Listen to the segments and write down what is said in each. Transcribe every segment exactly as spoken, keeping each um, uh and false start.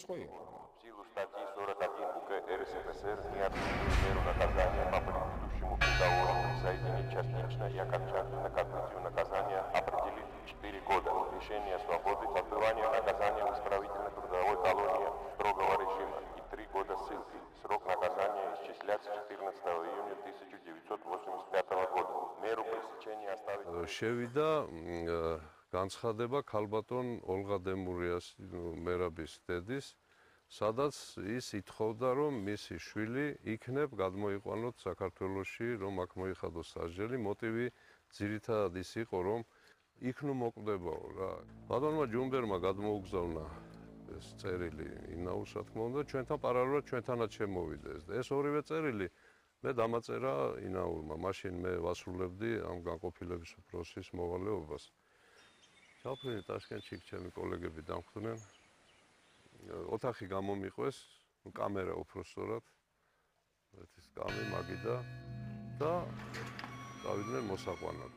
сиწყო იყო. В силу статьи сорок один УК РСФСР неотменимую меру наказания по предыдущему приговору присоединить частично и окончательно к отбытию наказания определить четыре года лишения свободы, отбывания наказания в исправительно-трудовой колонии строгого режима и три года ссылки. Срок наказания исчислять с четырнадцатого июня тысяча девятьсот восемьдесят пятого года. Меру пресечения оставить... Შევიდა განცხადება ქალბატონ ოლღა დემურიას მერაბის დედის, სადაც ის ითხოვდა, რომ მისი შვილი იქნებ გადმოიყვანოთ საქართველოში, რომ აქ მოიხადოს სასჯელი. მოტივი ძირითადად ის იყო, რომ იქ ნუ მოკვდებაო რა. ბატონმა ჯუმბერმა გადმოუგზავნა ეს წერილი ინაურს, რა თქმა უნდა, ჩვენთან პარალელურად ჩვენთანაც შემოვიდა ეს. ეს ორივე წერილი მე დამაწერა ინაურმა. მაშინ მე ვასრულებდი ამ განყოფილების უფროსის მოვალეობას. ჩავფრინე ტაშკენტში, ჩემი კოლეგები დამხვდნენ. ოთახი გამომიყვეს, კამერა უფრო სწორად. ეს კამი მაგიდა და გავიდნენ მოსაყვანად.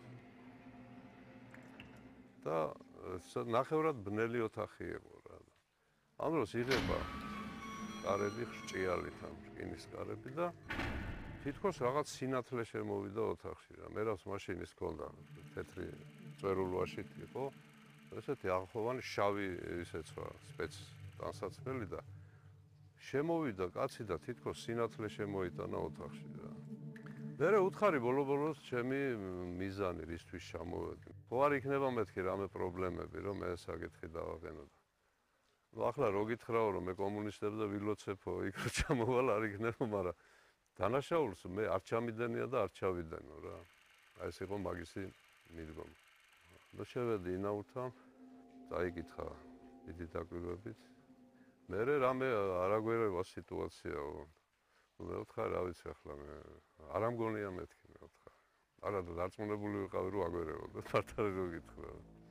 და ნახევრად ბნელი ოთახი იყო რა. ამ დროს იღება კარები ხრჭიალით ამ რკინის კარები და თითქოს რაღაც სინათლე შემოვიდა ოთახში რა. მერავს მაშინ ის ჰქონდა თეთრი წვერულვაშით იყო. ესეთი აღხოვანი შავი ისეცვა სპეც განსაცმელი და შემოვიდა კაცი და თითქოს სინათლე შემოიტანა ოთახში რა. მერე უთხარი ბოლო-ბოლოს ჩემი მიზანი რისთვის ჩამოვედი. ხო არ იქნება მეთქი რამე პრობლემები რომ მე საკითხი დავაყენო. ნუ ახლა რო გითხრაო რომ მე კომუნისტებს და ვილოცეფო იქ რო ჩამოვალ არ იქნება, მაგრამ დანაშაულს მე არ ჩამიდენია და არ ჩავიდენო რა. აი ეს იყო მაგისი მიდგომა. და შევედი ინაურთან, წაიკითხა დიდი დაკვირვებით. მერე რამე არაგვერევა სიტუაციაო. მე ვთხარ, რა ვიცი ახლა მე არ ამგონია მეთქი მე ვთხარ. არა და დარწმუნებული ვიყავი რომ აგვერევოდა, ფართარი რო გითხრა.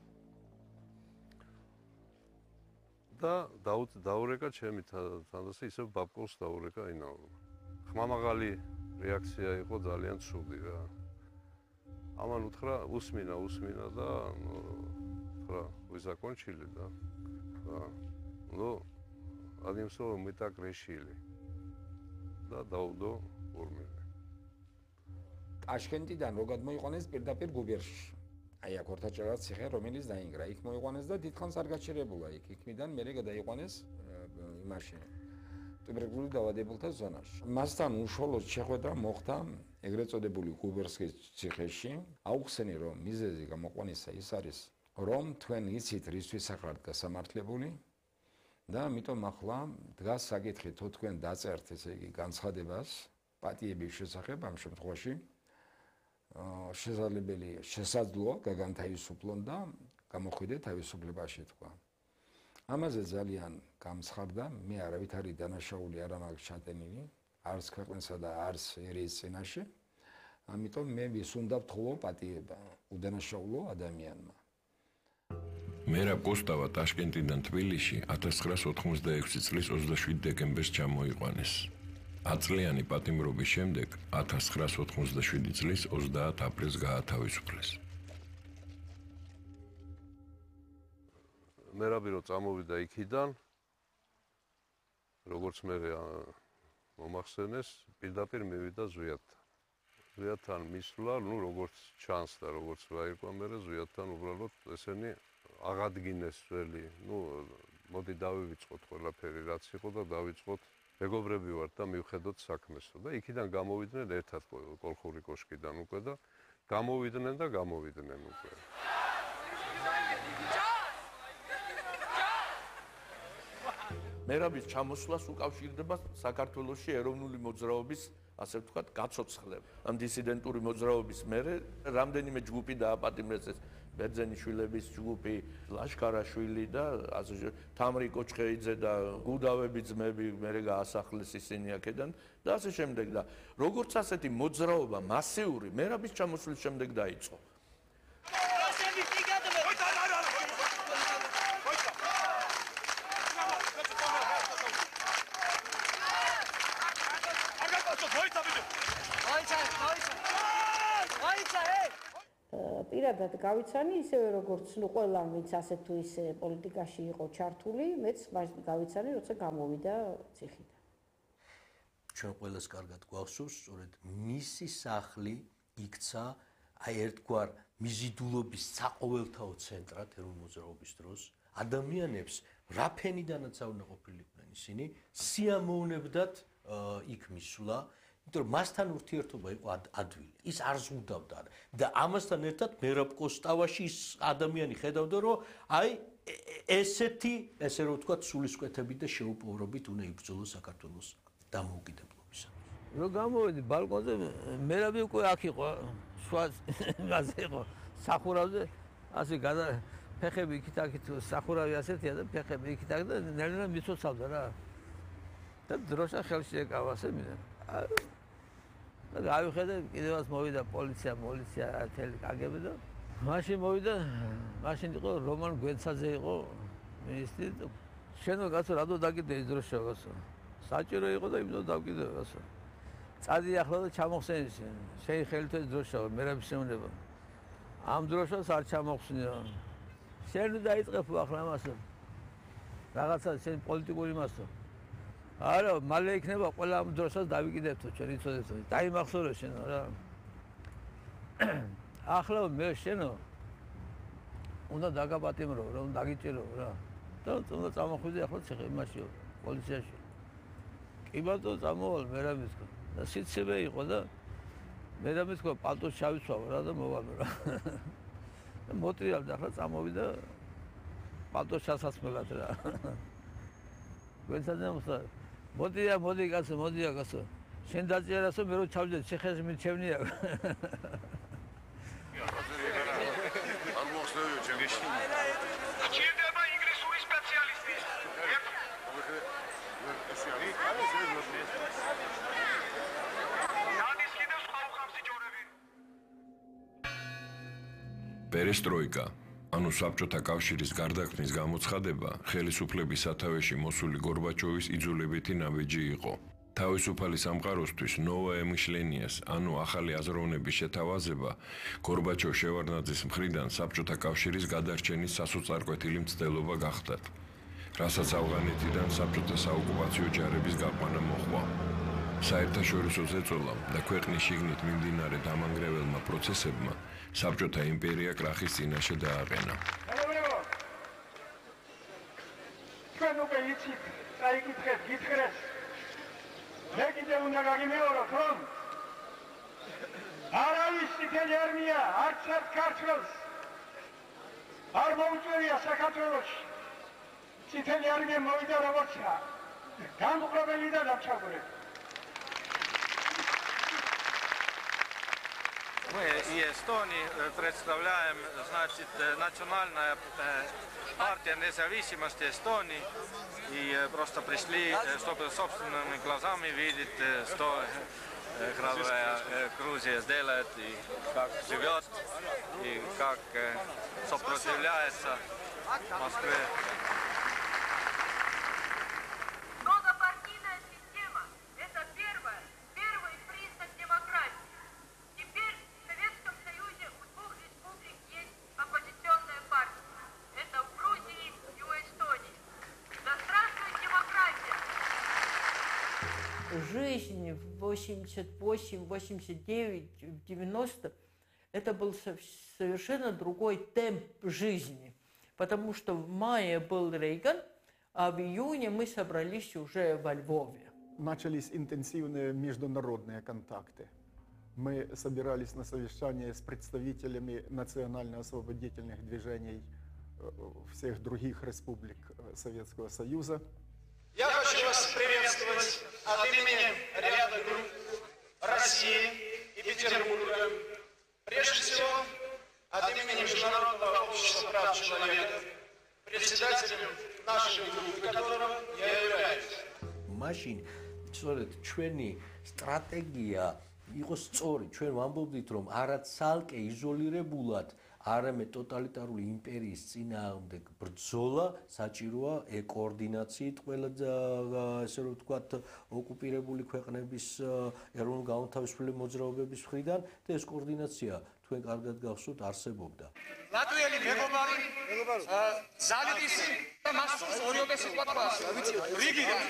და დაურეკა ჩემი თანდასა ისევ ბაბკოვს დაურეკა ინაურმა. ხმამაღალი რეაქცია იყო ძალიან ცუდი რა. ამან უთხრა უსმინა უსმინა და უთხრა вы закончили да? Да. Ну, одним словом, мы так решили. და დაუდო ორმელი. ტაშკენტიდან რო გადმოიყვანეს პირდაპირ გუბერში. აი აქ ორთაჭრა ციხე, რომელიც დაინგრა, იქ მოიყვანეს და დიდხანს არ გაჩერებულა იქ. იქიდან მერე გადაიყვანეს იმაში. ტუბერკულოზით დაავადებულთა ზონაში. მასთან უშუალოდ შეხვედრა მოხდა ეგრეთ წოდებული გუბერსკის ციხეში. აუხსენი რომ მიზეზი გამოყვანისა ის არის, რომ თქვენ იცით რისთვის ახართ გასამართლებული და ამიტომ ახლა დგას საკითხი თუ თქვენ დაწერთ ესე იგი განცხადებას პატიების შესახებ ამ შემთხვევაში შესაძლებელი შესაძლოა გაგანთავისუფლონ და გამოხვიდეთ თავისუფლებაში თქვა. ამაზე ძალიან გამცხარდა, მე არავითარი დანაშაული არ მაქვს ჩატენილი, არც ქვეყნისა და არც ერიის წინაშე. ამიტომ მე ვისუნდა ვთხოვო პატიება უდანაშაულო ადამიანმა. მერაბ კოსტავა ტაშკენტიდან თბილისში ათას ცხრაას ოთხმოცდაექვსი წლის ოცდაშვიდ დეკემბერს ჩამოიყვანეს. ათწლიანი პატიმრობის შემდეგ ათას ცხრაას ოთხმოცდაშვიდი წლის ოცდაათ აპრილს გაათავისუფლეს. მერაბი რო წამოვიდა იქიდან, როგორც მე მომახსენეს, პირდაპირ მივიდა ზვიათთან. ზვიათთან მისვლა, ну, როგორც ჩანს და როგორც ვაირკვა მერე ზვიათთან უბრალოდ ესენი აღადგინეს ძველი, ну, მოდი დავივიწყოთ ყველაფერი რაც იყო და დავიწყოთ მეგობრები ვართ და მივხედოთ საქმესო და იქიდან გამოვიდნენ ერთად კოლხური კოშკიდან უკვე და გამოვიდნენ და გამოვიდნენ უკვე. მერაბის ჩამოსვლას უკავშირდება საქართველოში ეროვნული მოძრაობის, ასე ვთქვათ, გაცოცხლება. ამ დისიდენტური მოძრაობის მერე რამდენიმე ჯგუფი დააპატიმრეს, ბერძენიშვილების ჯგუფი, ლაშქარაშვილი და ასე თამრი კოჩხეიძე და გუდავები ძმები მერე გაასახლეს ისინი აქედან და ასე შემდეგ და როგორც ასეთი მოძრაობა მასიური მერაბის ჩამოსვლის შემდეგ დაიწყო. პირადად გავიცანი, ისევე როგორც ნუ ყველამ, ვინც ასე თუ ისე პოლიტიკაში იყო ჩართული, მეც გავიცანი, როცა გამოვიდა ციხიდან. ჩვენ ყველას კარგად გვახსოვს, სწორედ მისი სახლი იქცა აი ერთგვარ მიზიდულობის საყოველთაო ცენტრად ეროვნულ მოძრაობის დროს. ადამიანებს რა ფენიდანაც არ უნდა ყოფილიყვნენ ისინი, სიამოვნებდათ იქ მისვლა, იმიტომ რომ მასთან ურთიერთობა იყო ადვილი. ის არ ზღუდავდა და ამასთან ერთად მერაბ კოსტავაში ის ადამიანი ხედავდა, რომ აი ესეთი, ესე რომ ვთქვათ, სულისკვეთებით და შეუპოვრობით უნდა იბრძოლოს საქართველოს დამოუკიდებლობისათვის. რო გამოვედი ბალკონზე, მერაბი უკვე აქ იყო, სხვა გაზე იყო, სახურავზე, ასე გადა ფეხები იქით-აქით, სახურავი ასეთია და ფეხები იქით-აქით და ნელ-ნელა მიცოცავდა რა. და დროშა ხელში ეკავა ასე მინდა. და გავიხედე, კიდევაც მოვიდა პოლიცია, პოლიცია, თელი კაგები და მაშინ მოვიდა, მაშინ იყო რომან გვენცაძე იყო მინისტრი. შენო კაცო, რატო დაკიდე ის დროშა კაცო? საჭირო იყო და იმდო დავკიდე კაცო. წადი ახლა და ჩამოხსენი შენ. შენი ხელით ეს დროშაა, მერაბის შეუნება. ამ დროშას არ ჩამოხსნიო. შენ დაიწყებ ახლა ამასო. რაღაცა შენ პოლიტიკური მასო. არა, მალე იქნება ყველა ამ დროშას დავიკიდებთო, ჩვენ იცოდეთო. დაიმახსოვრე შენო რა. ახლა მე შენო უნდა დაგაპატიმრო, რომ დაგიჭირო რა. და უნდა წამოხვიდე ახლა ციხე იმაშიო, პოლიციაში. კი ბატონო, წამოვალ მერაბის თქო. და სიცივე იყო და მერაბის თქო პალტოს ჩავიცვალო რა და მოვალო რა. და მოტრიალდა ახლა წამოვიდა პალტოს ჩასასმელად რა. გვენცაძე მოსა მოდია, მოდი კაცო, მოდია კაცო. შენ დაჭერასო მე რო ჩავდე ციხეში მიჩევნია. არ მოხსნევიო ჩემი. ჭირდება ინგლისური სპეციალისტი. პერესტროიკა, ანუ საბჭოთა კავშირის გარდაქმნის გამოცხადება ხელისუფლების სათავეში მოსული გორბაჩოვის იძულებითი ნაბიჯი იყო. თავისუფალი სამყაროსთვის ნოვა ემიშლენიას, ანუ ახალი აზროვნების შეთავაზება, გორბაჩოვ შევარდნაძის მხრიდან საბჭოთა კავშირის გადარჩენის სასოწარკვეთილი მცდელობა გახდათ, რასაც ავღანეთიდან საბჭოთა საოკუპაციო ჯარების გაყვანა მოჰყვა. საერთაშორისო ზეწოლამ და ქვეყნის შიგნით მიმდინარე დამანგრეველმა პროცესებმა საბჭოთა იმპერია კრახის წინაშე დააყენა. ჩვენ უკვე იცით, წაიკითხეთ, გითხრეს. მე კიდევ უნდა გაგიმეოროთ, რომ არ არის წითელი არმია, არც ერთ ქართველს არ მოუწევია საქართველოში. წითელი არმია მოვიდა როგორცა განმყოფელი და დამჩაგვრელი. Мы и Эстонии представляем, значит, национальная партия независимости Эстонии. И просто пришли, чтобы собственными глазами видеть, что храбрая Грузия сделает, и как живет, и как сопротивляется Москве. Многопартийная система – это первое, первый признак демократии. Теперь в Советском Союзе у двух республик есть оппозиционная партия. Это в Грузии и у Эстонии. Да здравствует демократия! Жизнь в восемьдесят восемь, восемьдесят девять, в девяносто это был совершенно другой темп жизни. Потому что в мае был Рейган, а в июне мы собрались уже во Львове. Начались интенсивные международные контакты. Мы собирались на совещание с представителями национально-освободительных движений всех других республик Советского Союза. Я хочу вас приветствовать от имени ряда групп России и Петербурга. Прежде всего, от имени Международного общества прав человека, председателем нашей группы, которого я являюсь. Машин, სწორედ ჩვენი სტრატეგია იყო სწორი. ჩვენ ვამბობდით, რომ არა ცალკე იზოლირებულად, არამედ ტოტალიტარული იმპერიის წინააღმდეგ ბრძოლა საჭიროა კოორდინაციით ყველა ესე რომ ვთქვათ ოკუპირებული ქვეყნების ეროვნულ-განმათავისუფლებელი მოძრაობების მხრიდან და ეს კოორდინაცია თუ თქვენ კარგად გახსოვთ, არსებობდა. ლატვიელი მეგობარი ზალიტისი და მას ორი ოდესი ყვატყვა რიგიდან